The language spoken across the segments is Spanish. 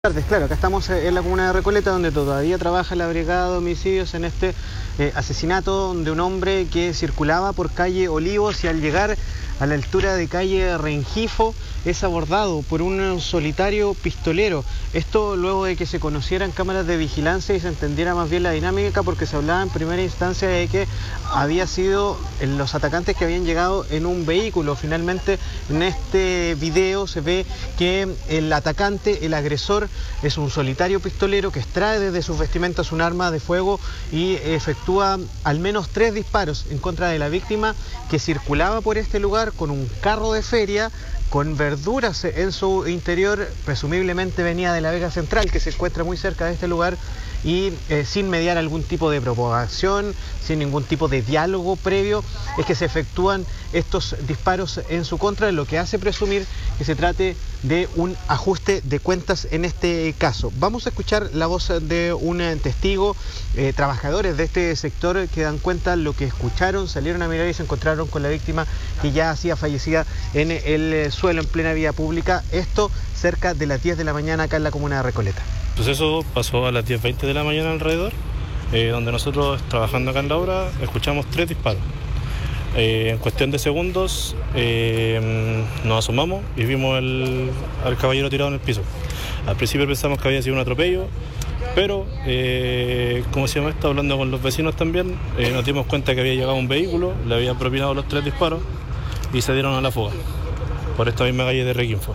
Buenas tardes, claro, acá estamos en la comuna de Recoleta, donde todavía trabaja la brigada de homicidios en este asesinato de un hombre que circulaba por calle Olivos y al llegar a la altura de calle Rengifo es abordado por un solitario pistolero. Esto luego de que se conocieran cámaras de vigilancia y se entendiera más bien la dinámica, porque se hablaba en primera instancia de que había sido los atacantes que habían llegado en un vehículo. Finalmente en este video se ve que el atacante, el agresor, es un solitario pistolero que extrae desde sus vestimentas un arma de fuego y efectúa al menos 3 disparos en contra de la víctima, que circulaba por este lugar con un carro de feria con verduras en su interior. Presumiblemente venía de la Vega Central, que se encuentra muy cerca de este lugar, y sin mediar algún tipo de propagación, sin ningún tipo de diálogo previo, es que se efectúan estos disparos en su contra, lo que hace presumir que se trate de un ajuste de cuentas en este caso. Vamos a escuchar la voz de un testigo, trabajadores de este sector que dan cuenta lo que escucharon, salieron a mirar y se encontraron con la víctima, que ya hacía fallecida en el suelo en plena vía pública. Esto cerca de las 10 de la mañana acá en la comuna de Recoleta. Pues eso pasó a las 10:20 de la mañana alrededor, donde nosotros, trabajando acá en la obra, escuchamos 3 disparos. En cuestión de segundos nos asomamos y vimos al caballero tirado en el piso. Al principio pensamos que había sido un atropello, pero ¿cómo se llama esto? Hablando con los vecinos también, nos dimos cuenta que había llegado un vehículo, le habían propinado los 3 disparos y se dieron a la fuga por esta misma calle de Requinfo.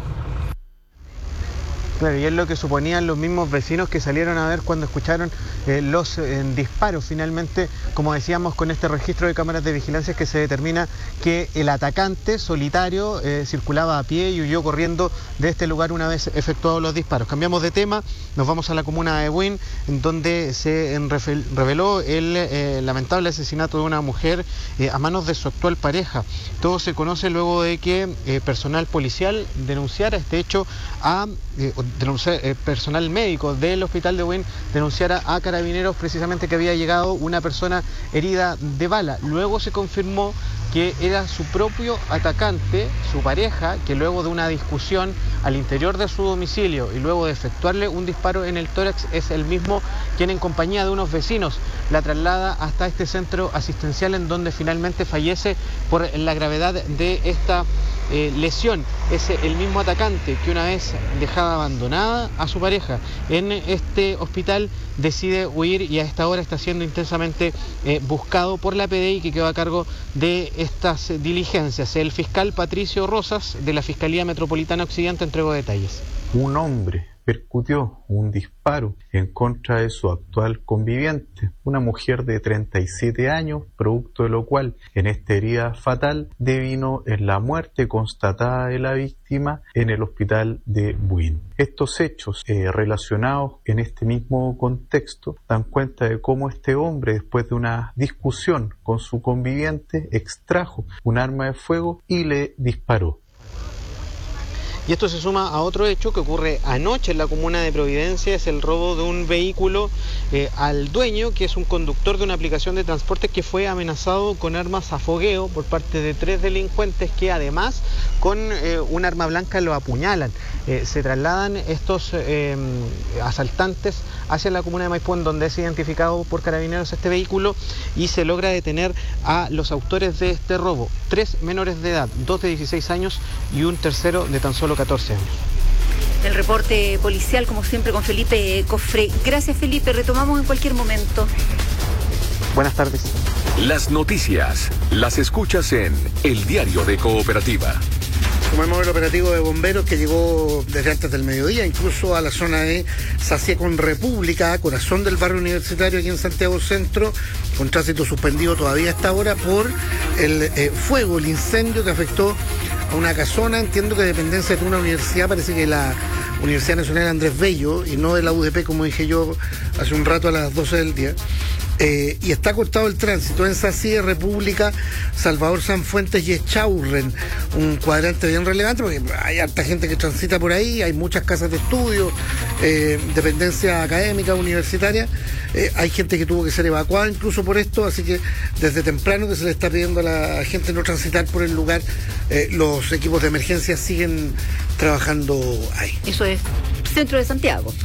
Claro, y es lo que suponían los mismos vecinos que salieron a ver cuando escucharon los disparos. Finalmente, como decíamos, con este registro de cámaras de vigilancia es que se determina que el atacante solitario circulaba a pie y huyó corriendo de este lugar una vez efectuados los disparos. Cambiamos de tema, nos vamos a la comuna de Buin, en donde se reveló el lamentable asesinato de una mujer a manos de su actual pareja. Todo se conoce luego de que personal policial denunciara este hecho personal médico del hospital de Buin denunciara a Carabineros precisamente que había llegado una persona herida de bala. Luego se confirmó que era su propio atacante, su pareja, que luego de una discusión al interior de su domicilio y luego de efectuarle un disparo en el tórax, es el mismo quien, en compañía de unos vecinos, la traslada hasta este centro asistencial, en donde finalmente fallece por la gravedad de esta lesión. Es el mismo atacante que, una vez dejada abandonada a su pareja en este hospital, decide huir y a esta hora está siendo intensamente buscado por la PDI, que quedó a cargo de estas diligencias. El fiscal Patricio Rosas, de la Fiscalía Metropolitana Occidente, entregó detalles. Un hombre percutió un disparo en contra de su actual conviviente, una mujer de 37 años, producto de lo cual en esta herida fatal devino en la muerte constatada de la víctima en el hospital de Buin. Estos hechos relacionados en este mismo contexto dan cuenta de cómo este hombre, después de una discusión con su conviviente, extrajo un arma de fuego y le disparó. Y esto se suma a otro hecho que ocurre anoche en la comuna de Providencia, es el robo de un vehículo al dueño, que es un conductor de una aplicación de transporte, que fue amenazado con armas a fogueo por parte de 3 delincuentes que, además, con un arma blanca lo apuñalan. Se trasladan estos asaltantes hacia la comuna de Maipú, en donde es identificado por Carabineros este vehículo, y se logra detener a los autores de este robo: 3 menores de edad, 2 de 16 años y un tercero de tan solo 14 años. El reporte policial, como siempre, con Felipe Cofré. Gracias, Felipe. Retomamos en cualquier momento. Buenas tardes. Las noticias las escuchas en El Diario de Cooperativa. Sumamos el operativo de bomberos que llegó desde antes del mediodía, incluso a la zona de Sacié con República, corazón del barrio universitario aquí en Santiago Centro, con tránsito suspendido todavía a esta hora por el fuego, el incendio que afectó a una casona, entiendo que dependencia de una universidad, parece que la Universidad Nacional Andrés Bello, y no de la UDP, como dije yo hace un rato a las 12 del día. Y está cortado el tránsito en Sacié, República, Salvador Sanfuentes y Echaurren, un cuadrante bien relevante porque hay harta gente que transita por ahí, hay muchas casas de estudio, dependencia académica, universitaria, hay gente que tuvo que ser evacuada incluso por esto, así que desde temprano que se le está pidiendo a la gente no transitar por el lugar, los equipos de emergencia siguen trabajando ahí. Eso es centro de Santiago.